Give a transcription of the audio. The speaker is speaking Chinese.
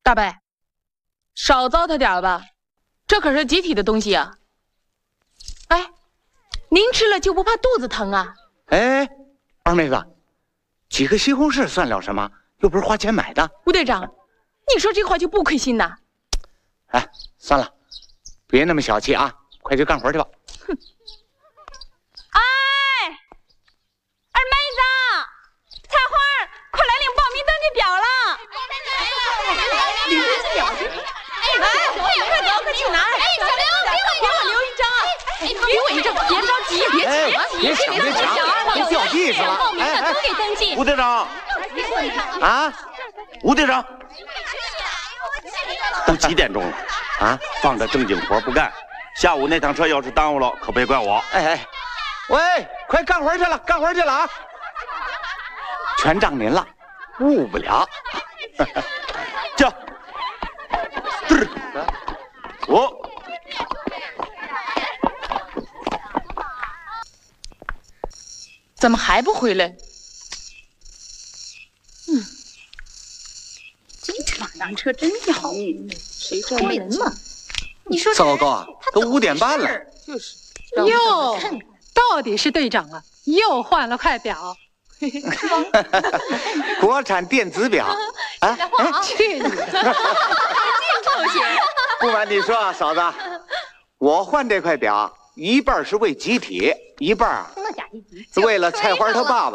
大伯，少糟蹋点吧，这可是集体的东西啊！哎，您吃了就不怕肚子疼啊？ 哎，二妹子，几个西红柿算了什么？又不是花钱买的。 吴队长，你说这话就不亏心呐？ 哎，算了，别那么小气啊，快去干活去吧。哼。 哎，二妹子，菜花，快来领报名登记表了！领登记表？哎，快走，快去拿！哎，小刘，给我留一张啊！哎，给我一张，别着急，别急， 别抢，别掉地上了！ 报名的都给登记。 吴队长， 啊， 吴队长，都几点钟了啊？放着正经活不干，下午那趟车要是耽误了，可别怪我。 哎，喂，快干活去了，干活去了啊！全仗您了，误不了。 驾，我。 怎么还不回来？ 这马当车真要命，谁招人嘛？你说糟糕啊，都5点半了。 就是。 哟，到底是队长啊，又换了块表。 国产电子表啊！ 去你的！ 不瞒你说啊，嫂子，我换这块表一半是为集体，一半是为了菜花他爸爸。